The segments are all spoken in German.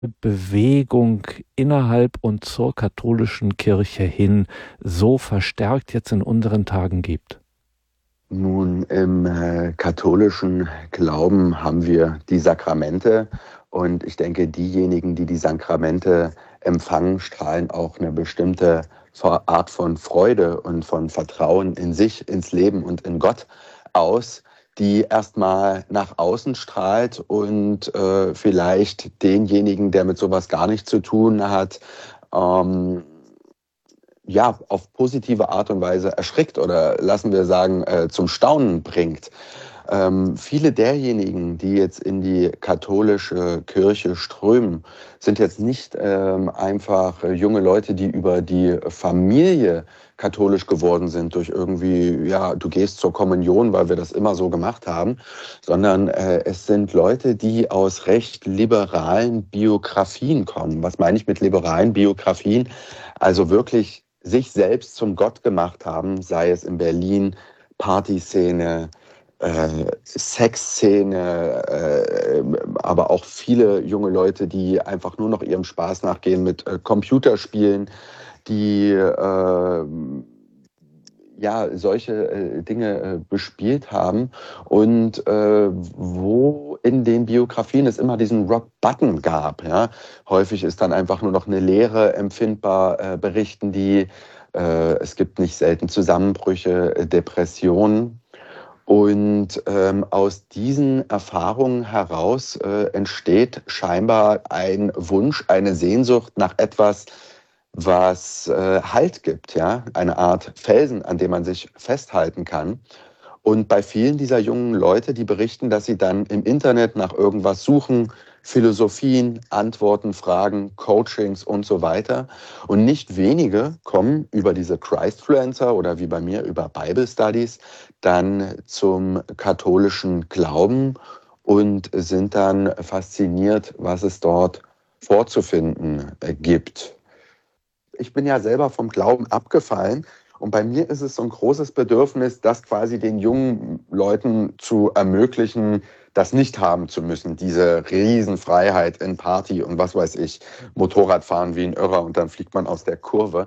Bewegung innerhalb und zur katholischen Kirche hin so verstärkt jetzt in unseren Tagen gibt? Nun, im katholischen Glauben haben wir die Sakramente und ich denke, diejenigen, die die Sakramente empfangen, strahlen auch eine bestimmte Art von Freude und von Vertrauen in sich, ins Leben und in Gott aus, die erstmal nach außen strahlt und vielleicht denjenigen, der mit sowas gar nichts zu tun hat, ähm, ja, auf positive Art und Weise erschrickt oder lassen wir sagen, zum Staunen bringt. Viele derjenigen, die jetzt in die katholische Kirche strömen, sind jetzt nicht einfach junge Leute, die über die Familie katholisch geworden sind durch irgendwie, ja, du gehst zur Kommunion, weil wir das immer so gemacht haben, sondern es sind Leute, die aus recht liberalen Biografien kommen. Was meine ich mit liberalen Biografien? Also wirklich sich selbst zum Gott gemacht haben, sei es in Berlin Partyszene, Sexszene, aber auch viele junge Leute, die einfach nur noch ihrem Spaß nachgehen mit Computerspielen, die ja solche Dinge bespielt haben und wo in den Biografien es immer diesen Rock Button gab. Ja? Häufig ist dann einfach nur noch eine Leere empfindbar, berichten die. Es gibt nicht selten Zusammenbrüche, Depressionen. Und aus diesen Erfahrungen heraus entsteht scheinbar ein Wunsch, eine Sehnsucht nach etwas, was Halt gibt, ja, eine Art Felsen, an dem man sich festhalten kann. Und bei vielen dieser jungen Leute, die berichten, dass sie dann im Internet nach irgendwas suchen, Philosophien, Antworten, Fragen, Coachings und so weiter. Und nicht wenige kommen über diese Christfluencer oder wie bei mir über Bible Studies dann zum katholischen Glauben und sind dann fasziniert, was es dort vorzufinden gibt. Ich bin ja selber vom Glauben abgefallen und bei mir ist es so ein großes Bedürfnis, das quasi den jungen Leuten zu ermöglichen, das nicht haben zu müssen, diese Riesenfreiheit in Party und was weiß ich, Motorradfahren wie ein Irrer und dann fliegt man aus der Kurve.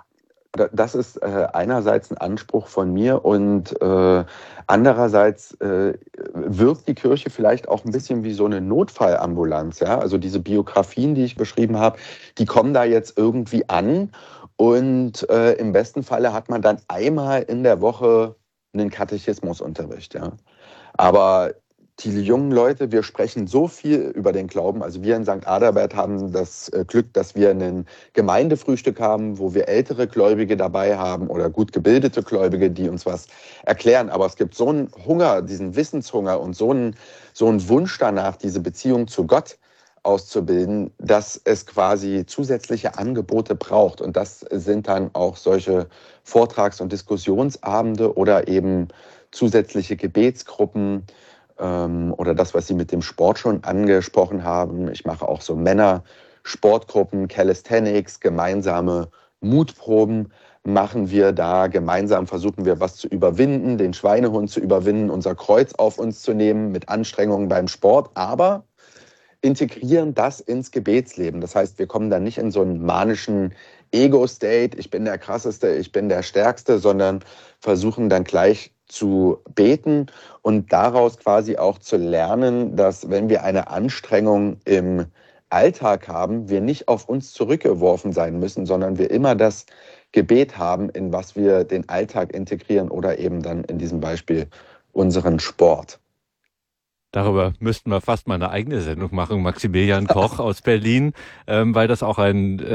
Das ist einerseits ein Anspruch von mir und andererseits wirkt die Kirche vielleicht auch ein bisschen wie so eine Notfallambulanz. Ja? Also diese Biografien, die ich beschrieben habe, die kommen da jetzt irgendwie an und im besten Falle hat man dann einmal in der Woche einen Katechismusunterricht. Ja? Aber die jungen Leute, wir sprechen so viel über den Glauben. Also wir in St. Adalbert haben das Glück, dass wir ein Gemeindefrühstück haben, wo wir ältere Gläubige dabei haben oder gut gebildete Gläubige, die uns was erklären. Aber es gibt so einen Hunger, diesen Wissenshunger und so einen Wunsch danach, diese Beziehung zu Gott auszubilden, dass es quasi zusätzliche Angebote braucht. Und das sind dann auch solche Vortrags- und Diskussionsabende oder eben zusätzliche Gebetsgruppen, oder das, was Sie mit dem Sport schon angesprochen haben. Ich mache auch so Männer-Sportgruppen, Calisthenics, gemeinsame Mutproben machen wir da. Gemeinsam versuchen wir, was zu überwinden, den Schweinehund zu überwinden, unser Kreuz auf uns zu nehmen mit Anstrengungen beim Sport, aber integrieren das ins Gebetsleben. Das heißt, wir kommen dann nicht in so einen manischen Ego-State, ich bin der Krasseste, ich bin der Stärkste, sondern versuchen dann gleich zu beten und daraus quasi auch zu lernen, dass wenn wir eine Anstrengung im Alltag haben, wir nicht auf uns zurückgeworfen sein müssen, sondern wir immer das Gebet haben, in was wir den Alltag integrieren oder eben dann in diesem Beispiel unseren Sport. Darüber müssten wir fast mal eine eigene Sendung machen, Maximilian Koch aus Berlin, weil das auch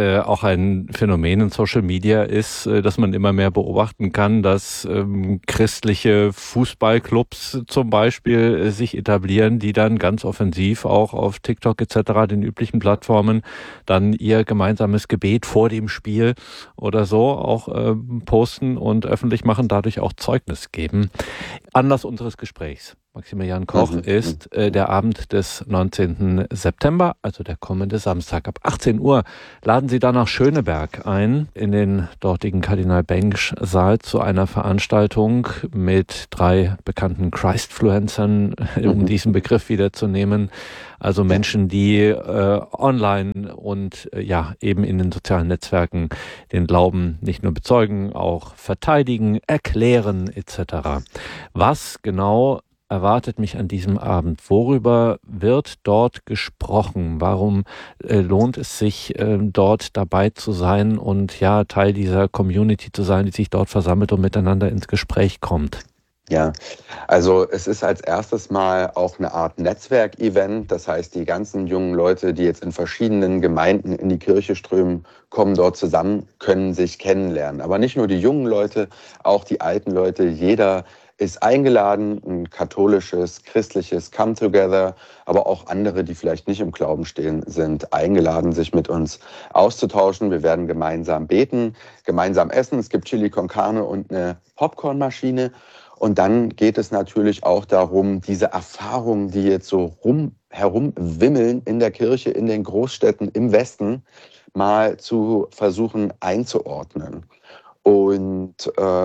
ein Phänomen in Social Media ist, dass man immer mehr beobachten kann, dass christliche Fußballclubs zum Beispiel sich etablieren, die dann ganz offensiv auch auf TikTok etc., den üblichen Plattformen, dann ihr gemeinsames Gebet vor dem Spiel oder so auch posten und öffentlich machen, dadurch auch Zeugnis geben. Anlass unseres Gesprächs. Maximilian Koch, ist der Abend des 19. September, also der kommende Samstag. Ab 18 Uhr laden Sie da nach Schöneberg ein, in den dortigen Kardinal-Bengsch-Saal zu einer Veranstaltung mit 3 bekannten Christfluencern, um diesen Begriff wiederzunehmen. Also Menschen, die online und eben in den sozialen Netzwerken den Glauben nicht nur bezeugen, auch verteidigen, erklären etc. Was genau erwartet mich an diesem Abend? Worüber wird dort gesprochen? Warum lohnt es sich, dort dabei zu sein und Teil dieser Community zu sein, die sich dort versammelt und miteinander ins Gespräch kommt? Ja, also es ist als erstes mal auch eine Art Netzwerkevent. Das heißt, die ganzen jungen Leute, die jetzt in verschiedenen Gemeinden in die Kirche strömen, kommen dort zusammen, können sich kennenlernen. Aber nicht nur die jungen Leute, auch die alten Leute. Jeder ist eingeladen, ein katholisches, christliches Come-Together, aber auch andere, die vielleicht nicht im Glauben stehen, sind eingeladen, sich mit uns auszutauschen. Wir werden gemeinsam beten, gemeinsam essen. Es gibt Chili con Carne und eine Popcornmaschine. Und dann geht es natürlich auch darum, diese Erfahrungen, die jetzt so herumwimmeln in der Kirche, in den Großstädten im Westen, mal zu versuchen einzuordnen. Und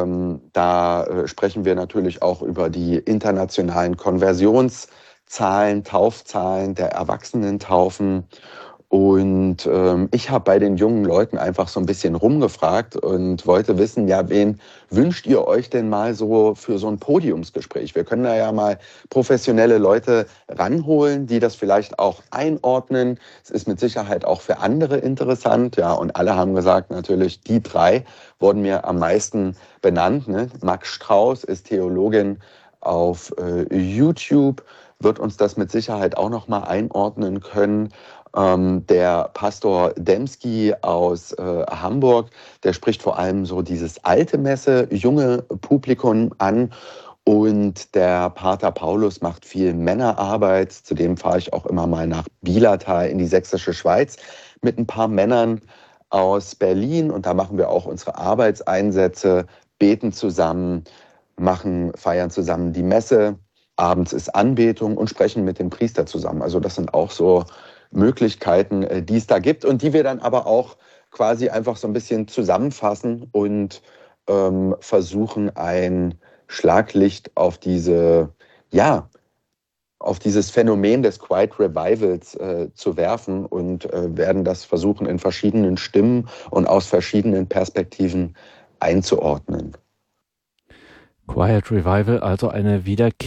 da sprechen wir natürlich auch über die internationalen Konversionszahlen, Taufzahlen der Erwachsenentaufen. Und ich habe bei den jungen Leuten einfach so ein bisschen rumgefragt und wollte wissen, wen wünscht ihr euch denn mal so für so ein Podiumsgespräch? Wir können da ja mal professionelle Leute ranholen, die das vielleicht auch einordnen. Es ist mit Sicherheit auch für andere interessant. Ja, und alle haben gesagt, natürlich, die 3 wurden mir am meisten benannt. Ne? Max Strauß ist Theologin auf YouTube, wird uns das mit Sicherheit auch noch mal einordnen können. Der Pastor Dembski aus Hamburg, der spricht vor allem so dieses alte Messe, junge Publikum an. Und der Pater Paulus macht viel Männerarbeit. Zudem fahre ich auch immer mal nach Bielatal in die sächsische Schweiz mit ein paar Männern aus Berlin. Und da machen wir auch unsere Arbeitseinsätze, beten zusammen, feiern zusammen die Messe. Abends ist Anbetung und sprechen mit dem Priester zusammen. Also das sind auch so Möglichkeiten, die es da gibt und die wir dann aber auch quasi einfach so ein bisschen zusammenfassen und versuchen, ein Schlaglicht auf dieses Phänomen des Quiet Revivals zu werfen und werden das versuchen, in verschiedenen Stimmen und aus verschiedenen Perspektiven einzuordnen. Quiet Revival, also eine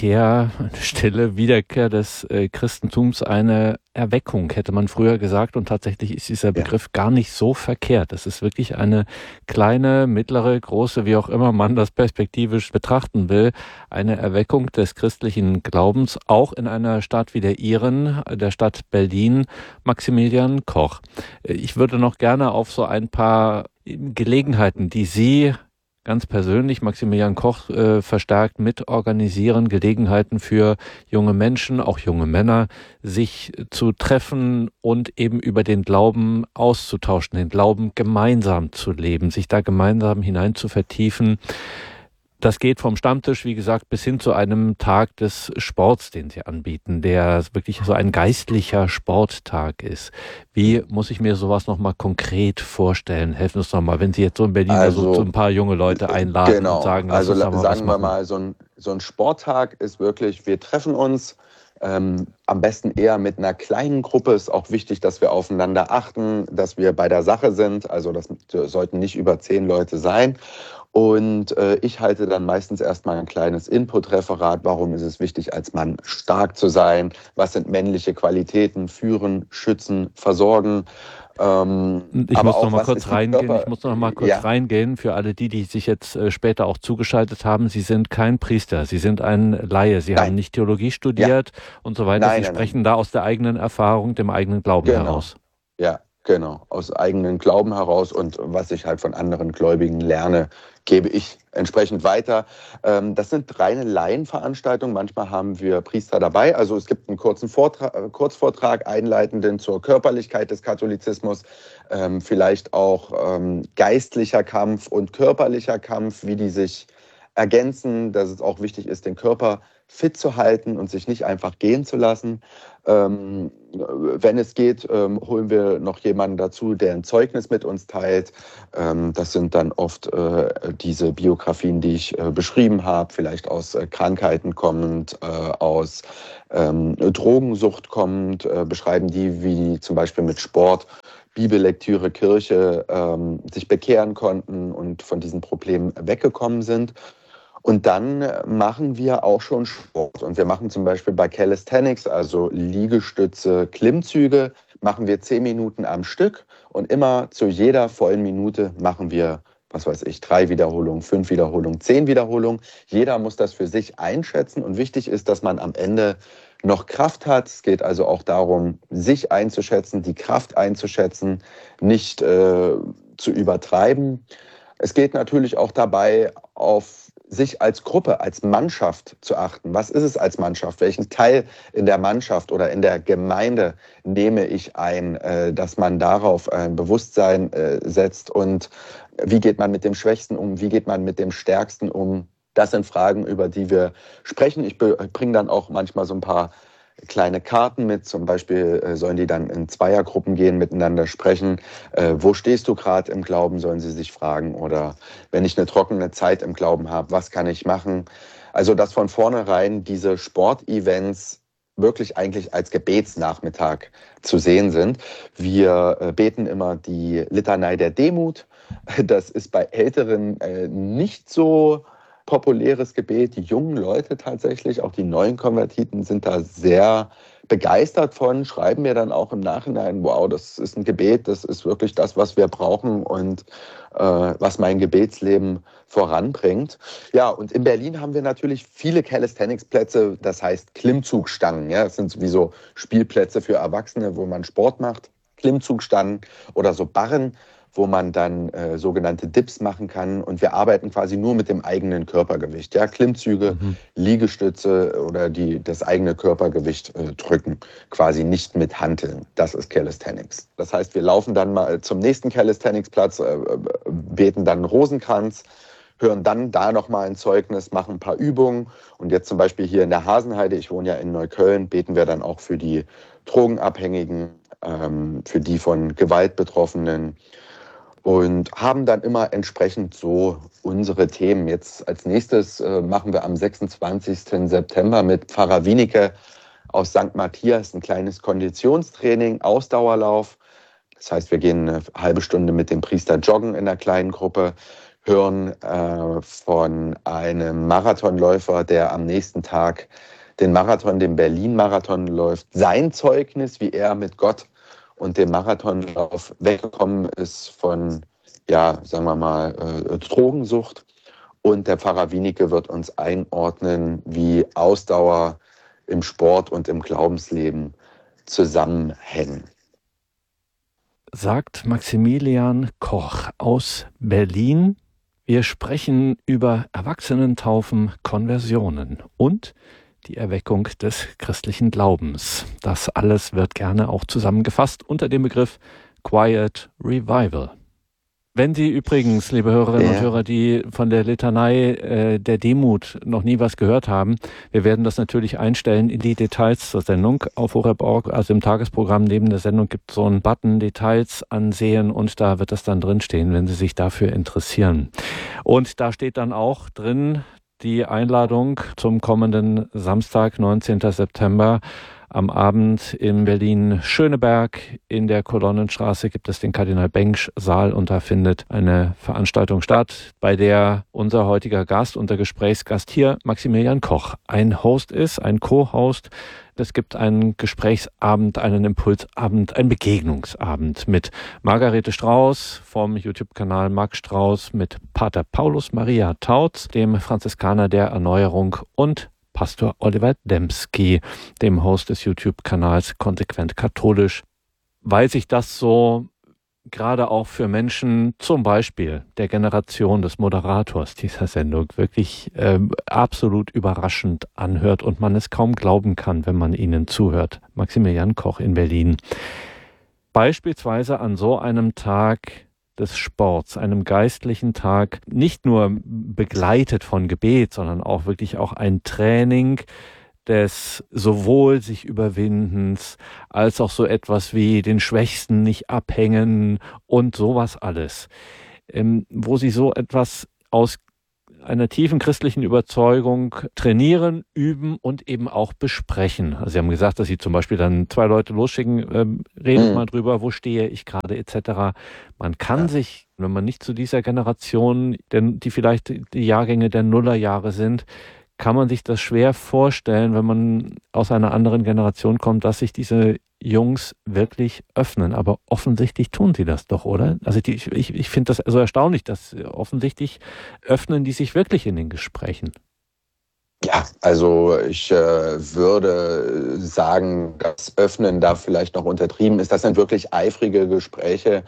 stille Wiederkehr des Christentums, eine Erweckung, hätte man früher gesagt. Und tatsächlich ist dieser Begriff gar nicht so verkehrt. Das ist wirklich eine kleine, mittlere, große, wie auch immer man das perspektivisch betrachten will, eine Erweckung des christlichen Glaubens, auch in einer Stadt wie der Ihren, der Stadt Berlin. Maximilian Koch. Ich würde noch gerne auf so ein paar Gelegenheiten, die Sie ganz persönlich, Maximilian Koch, verstärkt mitorganisieren, Gelegenheiten für junge Menschen, auch junge Männer, sich zu treffen und eben über den Glauben auszutauschen, den Glauben gemeinsam zu leben, sich da gemeinsam hinein zu vertiefen. Das geht vom Stammtisch, wie gesagt, bis hin zu einem Tag des Sports, den Sie anbieten, der wirklich so ein geistlicher Sporttag ist. Wie muss ich mir sowas nochmal konkret vorstellen? Helfen Sie uns nochmal, wenn Sie jetzt so in Berlin so ein paar junge Leute einladen und sagen, lass uns da mal was machen. Sagen wir mal, so ein Sporttag ist wirklich, wir treffen uns, am besten eher mit einer kleinen Gruppe. Es ist auch wichtig, dass wir aufeinander achten, dass wir bei der Sache sind. Also das sollten nicht über 10 Leute sein. Und ich halte dann meistens erstmal ein kleines Input-Referat. Warum ist es wichtig, als Mann stark zu sein? Was sind männliche Qualitäten? Führen, schützen, versorgen. Ich muss noch mal kurz reingehen für alle die sich jetzt später auch zugeschaltet haben. Sie sind kein Priester, Sie sind ein Laie. Sie haben nicht Theologie studiert und so weiter. Sie sprechen da aus der eigenen Erfahrung, dem eigenen Glauben heraus. Ja, genau. Aus eigenem Glauben heraus und was ich halt von anderen Gläubigen lerne, gebe ich entsprechend weiter. Das sind reine Laienveranstaltungen. Manchmal haben wir Priester dabei. Also es gibt einen Kurzvortrag einleitenden zur Körperlichkeit des Katholizismus, vielleicht auch geistlicher Kampf und körperlicher Kampf, wie die sich ergänzen, dass es auch wichtig ist, den Körper fit zu halten und sich nicht einfach gehen zu lassen. Wenn es geht, holen wir noch jemanden dazu, der ein Zeugnis mit uns teilt. Das sind dann oft diese Biografien, die ich beschrieben habe, vielleicht aus Krankheiten kommend, aus Drogensucht kommend, beschreiben die, wie die zum Beispiel mit Sport, Bibellektüre, Kirche sich bekehren konnten und von diesen Problemen weggekommen sind. Und dann machen wir auch schon Sport. Und wir machen zum Beispiel bei Calisthenics, also Liegestütze, Klimmzüge, machen wir 10 Minuten am Stück. Und immer zu jeder vollen Minute machen wir, 3 Wiederholungen, 5 Wiederholungen, 10 Wiederholungen. Jeder muss das für sich einschätzen. Und wichtig ist, dass man am Ende noch Kraft hat. Es geht also auch darum, sich einzuschätzen, die Kraft einzuschätzen, nicht zu übertreiben. Es geht natürlich auch dabei, auf sich als Gruppe, als Mannschaft zu achten. Was ist es als Mannschaft? Welchen Teil in der Mannschaft oder in der Gemeinde nehme ich ein, dass man darauf ein Bewusstsein setzt? Und wie geht man mit dem Schwächsten um? Wie geht man mit dem Stärksten um? Das sind Fragen, über die wir sprechen. Ich bringe dann auch manchmal so ein paar kleine Karten mit, zum Beispiel sollen die dann in Zweiergruppen gehen, miteinander sprechen. Wo stehst du gerade im Glauben, sollen sie sich fragen. Oder wenn ich eine trockene Zeit im Glauben habe, was kann ich machen? Also dass von vornherein diese Sportevents wirklich eigentlich als Gebetsnachmittag zu sehen sind. Wir beten immer die Litanei der Demut. Das ist bei Älteren nicht so populäres Gebet. Die jungen Leute tatsächlich, auch die neuen Konvertiten, sind da sehr begeistert von, schreiben mir dann auch im Nachhinein, wow, das ist ein Gebet, das ist wirklich das, was wir brauchen und was mein Gebetsleben voranbringt. Ja, und in Berlin haben wir natürlich viele Calisthenics-Plätze, das heißt Klimmzugstangen. Ja, das sind sowieso Spielplätze für Erwachsene, wo man Sport macht. Klimmzugstangen oder so Barren, wo man dann sogenannte Dips machen kann. Und wir arbeiten quasi nur mit dem eigenen Körpergewicht. Ja? Klimmzüge, Liegestütze oder das eigene Körpergewicht drücken. Quasi nicht mit Hanteln. Das ist Calisthenics. Das heißt, wir laufen dann mal zum nächsten Calisthenics-Platz, beten dann einen Rosenkranz, hören dann da nochmal ein Zeugnis, machen ein paar Übungen. Und jetzt zum Beispiel hier in der Hasenheide, ich wohne ja in Neukölln, beten wir dann auch für die Drogenabhängigen, für die von Gewalt Betroffenen. Und haben dann immer entsprechend so unsere Themen. Jetzt als nächstes machen wir am 26. September mit Pfarrer Wienicke aus St. Matthias ein kleines Konditionstraining, Ausdauerlauf. Das heißt, wir gehen eine halbe Stunde mit dem Priester joggen in einer kleinen Gruppe, hören von einem Marathonläufer, der am nächsten Tag den Berlin-Marathon läuft, sein Zeugnis, wie er mit Gott und dem Marathonlauf weggekommen ist von, sagen wir mal, Drogensucht. Und der Pfarrer Wienicke wird uns einordnen, wie Ausdauer im Sport und im Glaubensleben zusammenhängen. Sagt Maximilian Koch aus Berlin. Wir sprechen über Erwachsenentaufen, Konversionen und die Erweckung des christlichen Glaubens. Das alles wird gerne auch zusammengefasst unter dem Begriff Quiet Revival. Wenn Sie übrigens, liebe Hörerinnen und Hörer, die von der Litanei der Demut noch nie was gehört haben, wir werden das natürlich einstellen in die Details zur Sendung auf horeb.org. Also im Tagesprogramm neben der Sendung gibt es so einen Button Details ansehen und da wird das dann drinstehen, wenn Sie sich dafür interessieren. Und da steht dann auch drin die Einladung zum kommenden Samstag, 19. September. Am Abend in Berlin-Schöneberg in der Kolonnenstraße gibt es den Kardinal-Bengsch-Saal und da findet eine Veranstaltung statt, bei der unser heutiger Gast, unser Gesprächsgast hier, Maximilian Koch, ein Host ist, ein Co-Host. Es gibt einen Gesprächsabend, einen Impulsabend, einen Begegnungsabend mit Margarete Strauß vom YouTube-Kanal Marc Strauß, mit Pater Paulus Maria Tautz, dem Franziskaner der Erneuerung und Pastor Oliver Dembski, dem Host des YouTube-Kanals Konsequent Katholisch, weil sich das so gerade auch für Menschen, zum Beispiel der Generation des Moderators dieser Sendung, wirklich absolut überraschend anhört und man es kaum glauben kann, wenn man ihnen zuhört. Maximilian Koch in Berlin. Beispielsweise an so einem Tag des Sports, einem geistlichen Tag, nicht nur begleitet von Gebet, sondern auch wirklich auch ein Training des sowohl sich Überwindens als auch so etwas wie den Schwächsten nicht abhängen und sowas alles, wo Sie so etwas aus einer tiefen christlichen Überzeugung trainieren, üben und eben auch besprechen. Also Sie haben gesagt, dass Sie zum Beispiel dann 2 Leute losschicken, redet mal drüber, wo stehe ich gerade etc. Man kann sich, wenn man nicht zu dieser Generation, die vielleicht die Jahrgänge der Nullerjahre sind, kann man sich das schwer vorstellen, wenn man aus einer anderen Generation kommt, dass sich diese Jungs wirklich öffnen. Aber offensichtlich tun sie das doch, oder? Also ich finde das so erstaunlich, dass offensichtlich öffnen die sich wirklich in den Gesprächen. Ja, also ich würde sagen, das Öffnen da vielleicht noch untertrieben ist. Das sind wirklich eifrige Gespräche.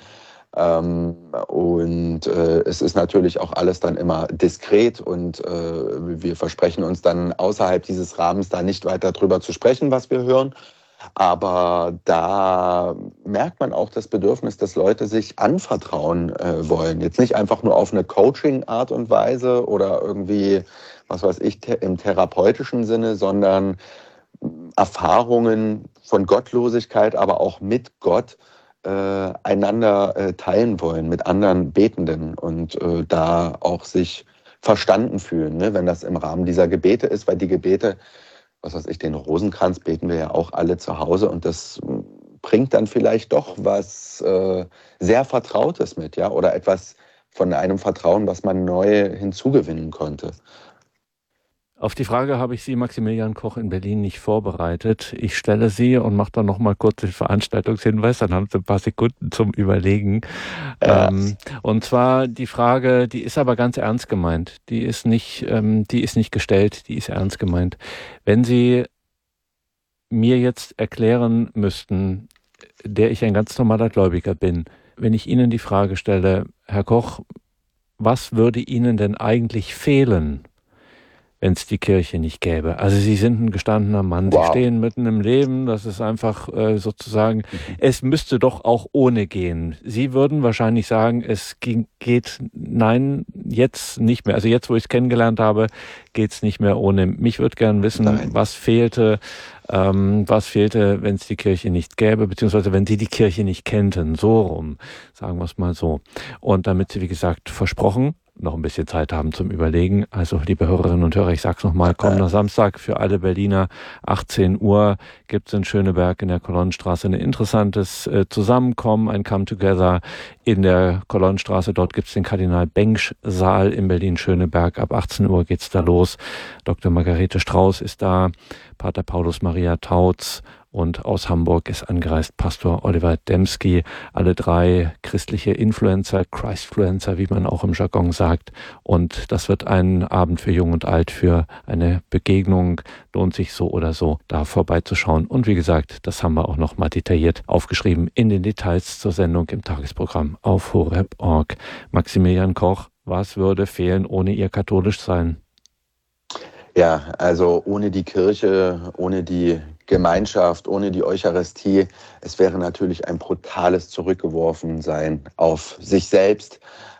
Es ist natürlich auch alles dann immer diskret und wir versprechen uns dann außerhalb dieses Rahmens da nicht weiter drüber zu sprechen, was wir hören. Aber da merkt man auch das Bedürfnis, dass Leute sich anvertrauen wollen. Jetzt nicht einfach nur auf eine Coaching-Art und Weise oder irgendwie, was weiß ich, im therapeutischen Sinne, sondern Erfahrungen von Gottlosigkeit, aber auch mit Gott einander teilen wollen, mit anderen Betenden und da auch sich verstanden fühlen, ne? Wenn das im Rahmen dieser Gebete ist, weil die Gebete, was weiß ich, den Rosenkranz beten wir ja auch alle zu Hause und das bringt dann vielleicht doch was sehr Vertrautes mit, ja, oder etwas von einem Vertrauen, was man neu hinzugewinnen konnte. Auf die Frage habe ich Sie, Maximilian Koch, in Berlin nicht vorbereitet. Ich stelle sie und mache dann nochmal kurz den Veranstaltungshinweis, dann haben Sie ein paar Sekunden zum Überlegen. Und zwar die Frage, die ist aber ganz ernst gemeint. Die ist nicht gestellt, die ist ernst gemeint. Wenn Sie mir jetzt erklären müssten, der ich ein ganz normaler Gläubiger bin, wenn ich Ihnen die Frage stelle, Herr Koch, was würde Ihnen denn eigentlich fehlen, wenn es die Kirche nicht gäbe? Also Sie sind ein gestandener Mann, Sie stehen mitten im Leben, das ist einfach sozusagen, es müsste doch auch ohne gehen. Sie würden wahrscheinlich sagen, nein, jetzt nicht mehr. Also jetzt, wo ich es kennengelernt habe, geht es nicht mehr ohne. Mich würde gern wissen, was fehlte, wenn es die Kirche nicht gäbe, beziehungsweise wenn Sie die Kirche nicht kennten, so rum, sagen wir es mal so. Und damit Sie, wie gesagt, versprochen, noch ein bisschen Zeit haben zum Überlegen. Also, liebe Hörerinnen und Hörer, ich sag's nochmal, kommender Samstag für alle Berliner, 18 Uhr, gibt's in Schöneberg in der Kolonnenstraße ein interessantes Zusammenkommen, ein Come-Together in der Kolonnenstraße. Dort gibt's den Kardinal-Bengsch-Saal in Berlin-Schöneberg. Ab 18 Uhr geht's da los. Dr. Margarete Strauß ist da, Pater Paulus Maria Tautz, und aus Hamburg ist angereist Pastor Oliver Dembski. Alle 3 christliche Influencer, Christfluencer, wie man auch im Jargon sagt. Und das wird ein Abend für Jung und Alt, für eine Begegnung. Lohnt sich so oder so, da vorbeizuschauen. Und wie gesagt, das haben wir auch noch mal detailliert aufgeschrieben in den Details zur Sendung im Tagesprogramm auf horeb.org. Maximilian Koch, was würde fehlen ohne Ihr katholisch sein? Ja, also ohne die Kirche, ohne die Gemeinschaft, ohne die Eucharistie, es wäre natürlich ein brutales Zurückgeworfensein auf sich selbst.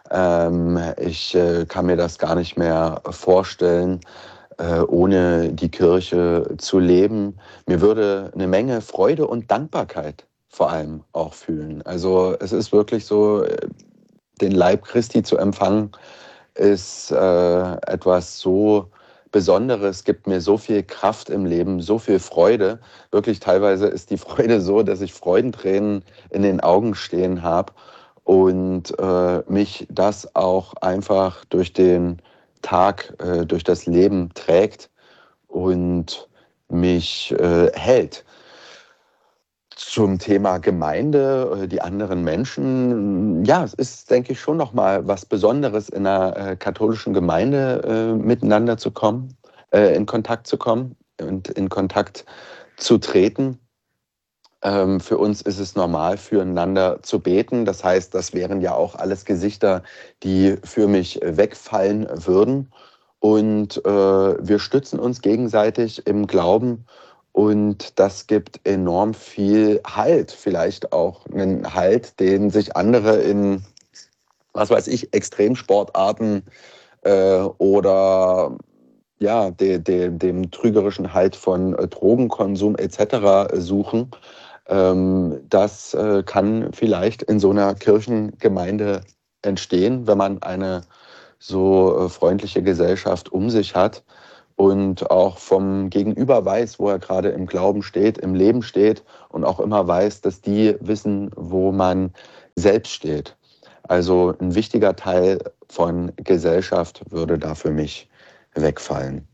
Ich kann mir das gar nicht mehr vorstellen, ohne die Kirche zu leben. Mir würde eine Menge Freude und Dankbarkeit vor allem auch fühlen. Also es ist wirklich so, den Leib Christi zu empfangen, ist etwas so Besonderes, gibt mir so viel Kraft im Leben, so viel Freude. Wirklich teilweise ist die Freude so, dass ich Freudentränen in den Augen stehen habe und mich das auch einfach durch den Tag, durch das Leben trägt und mich hält. Zum Thema Gemeinde, die anderen Menschen, ja, es ist, denke ich, schon nochmal was Besonderes, in einer katholischen Gemeinde miteinander zu kommen, in Kontakt zu kommen und in Kontakt zu treten. Für uns ist es normal, füreinander zu beten. Das heißt, das wären ja auch alles Gesichter, die für mich wegfallen würden. Und wir stützen uns gegenseitig im Glauben. Und das gibt enorm viel Halt, vielleicht auch einen Halt, den sich andere in was weiß ich, Extremsportarten oder ja, dem trügerischen Halt von Drogenkonsum etc. suchen. Das kann vielleicht in so einer Kirchengemeinde entstehen, wenn man eine so freundliche Gesellschaft um sich hat und auch vom Gegenüber weiß, wo er gerade im Glauben steht, im Leben steht und auch immer weiß, dass die wissen, wo man selbst steht. Also ein wichtiger Teil von Gesellschaft würde da für mich wegfallen.